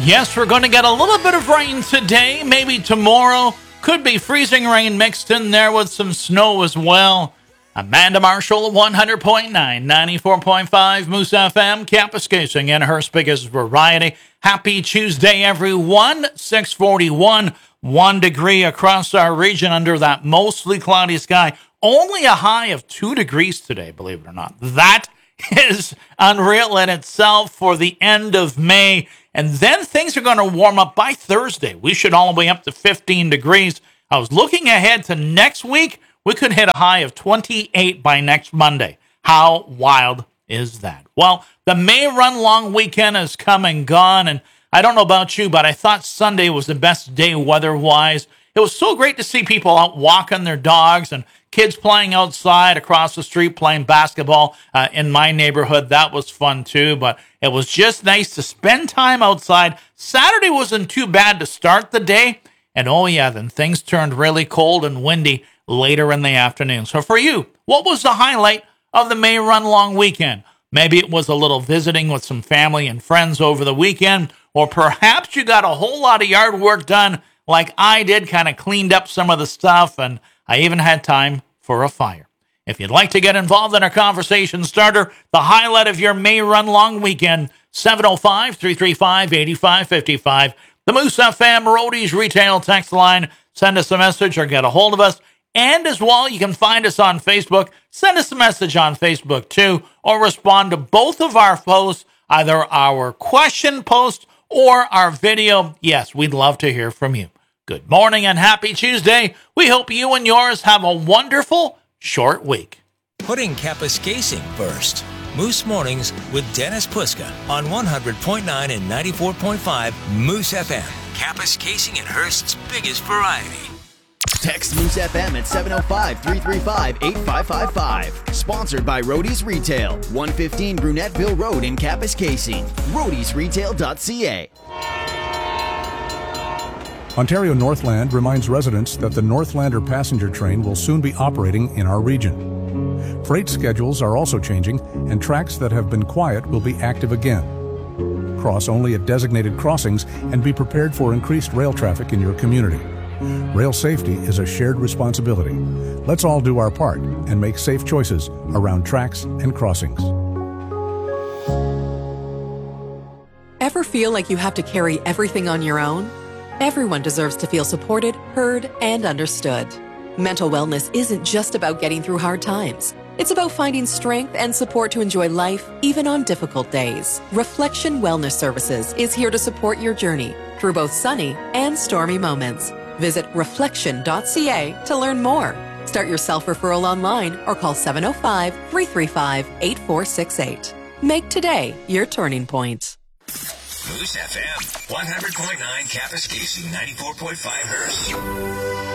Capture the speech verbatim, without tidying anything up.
Yes, we're going to get a little bit of rain today, maybe tomorrow. Could be freezing rain mixed in there with some snow as well. Amanda Marshall, one hundred point nine, ninety-four point five, Moose F M, Kapuskasing in her biggest variety. Happy Tuesday, everyone. six forty-one, one degree across our region under that mostly cloudy sky. Only a high of two degrees today, believe it or not. That is unreal in itself for the end of May. And then things are going to warm up by Thursday. We should all the way up to fifteen degrees. I was looking ahead to next week. We could hit a high of twenty-eight by next Monday. How wild is that? Well, the May Run Long weekend has come and gone, and I don't know about you, but I thought Sunday was the best day weather-wise. It was so great to see people out walking their dogs and kids playing outside across the street, playing basketball uh, in my neighborhood. That was fun too, but it was just nice to spend time outside. Saturday wasn't too bad to start the day, and oh yeah, then things turned really cold and windy later in the afternoon. So for you, what was the highlight of the May Run Long weekend? Maybe it was a little visiting with some family and friends over the weekend, or perhaps you got a whole lot of yard work done like I did, kind of cleaned up some of the stuff, and I even had time for a fire. If you'd like to get involved in our conversation starter, the highlight of your May Run Long weekend, seven oh five, three three five, eight five five five. The Moose F M Roadies Retail Text Line. Send us a message or get a hold of us. And as well, you can find us on Facebook. Send us a message on Facebook too, or respond to both of our posts, either our question post or our video. Yes, we'd love to hear from you. Good morning and happy Tuesday. We hope you and yours have a wonderful short week. Putting Kapuskasing first. Moose Mornings with Dennis Puska on one hundred point nine and ninety-four point five Moose F M. Kapuskasing and Hearst's biggest variety. Text Moose F M at seven oh five, three three five, eight five five five. Sponsored by Roadies Retail, one fifteen Brunetteville Road in Kapuskasing. roadies retail dot c a. Ontario Northland reminds residents that the Northlander passenger train will soon be operating in our region. Freight schedules are also changing, and tracks that have been quiet will be active again. Cross only at designated crossings and be prepared for increased rail traffic in your community. Rail safety is a shared responsibility. Let's all do our part and make safe choices around tracks and crossings. Ever feel like you have to carry everything on your own? Everyone deserves to feel supported, heard, and understood. Mental wellness isn't just about getting through hard times. It's about finding strength and support to enjoy life, even on difficult days. Reflection Wellness Services is here to support your journey through both sunny and stormy moments. Visit reflection dot c a to learn more. Start your self-referral online or call seven oh five, three three five, eight four six eight. Make today your turning point. Moose F M, one hundred point nine Kapuskasing, ninety-four point five Hearst.